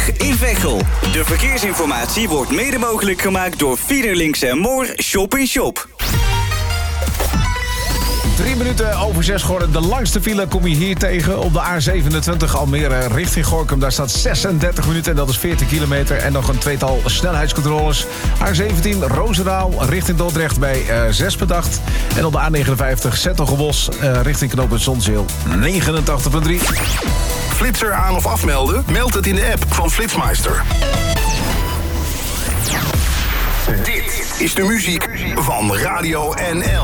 A20 in Veghel. De verkeersinformatie wordt mede mogelijk gemaakt door Fiederlinks & Moor Shop in Shop. 3 minuten over 6 geworden. De langste file kom je hier tegen op de A27 Almere richting Gorinchem. Daar staat 36 minuten en dat is 14 kilometer. En nog een tweetal snelheidscontroles. A17 Roosendaal richting Dordrecht bij 6,8. En op de A59 Zettelgebos richting knooppunt Zonzeel 89,3. Flitser aan of afmelden? Meld het in de app van Flitsmeister. Dit is de muziek van Radio NL.